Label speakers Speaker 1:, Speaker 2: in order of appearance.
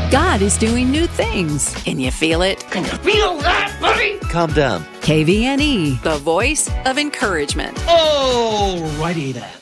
Speaker 1: God is doing new things. Can you feel it?
Speaker 2: Can you feel that, buddy?
Speaker 3: Calm down.
Speaker 1: KVNE, the voice of encouragement.
Speaker 2: Alrighty then.